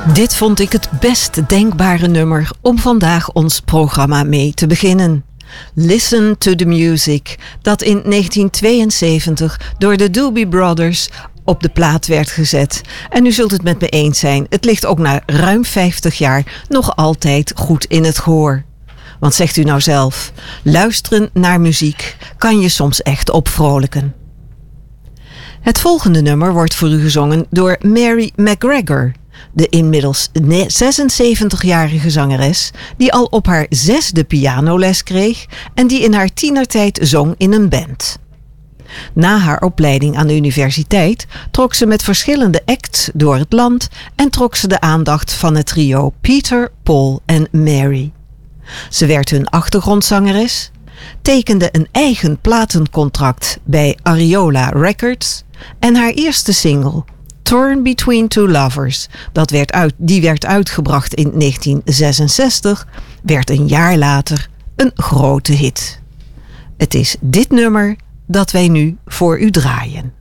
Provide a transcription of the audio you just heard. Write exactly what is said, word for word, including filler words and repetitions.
Dit vond ik het best denkbare nummer om vandaag ons programma mee te beginnen. Listen to the Music, dat in negentien tweeënzeventig door de Doobie Brothers op de plaat werd gezet. En u zult het met me eens zijn, het ligt ook na ruim vijftig jaar nog altijd goed in het gehoor. Want zegt u nou zelf, luisteren naar muziek kan je soms echt opvrolijken. Het volgende nummer wordt voor u gezongen door Mary McGregor, de inmiddels zesenzeventigjarige zangeres die al op haar zesde pianoles kreeg en die in haar tienertijd zong in een band. Na haar opleiding aan de universiteit trok ze met verschillende acts door het land en trok ze de aandacht van het trio Peter, Paul en Mary. Ze werd hun achtergrondzangeres, tekende een eigen platencontract bij Ariola Records en haar eerste single, Torn Between Two Lovers, dat werd uit, die werd uitgebracht in negentien zesenzestig, werd een jaar later een grote hit. Het is dit nummer dat wij nu voor u draaien.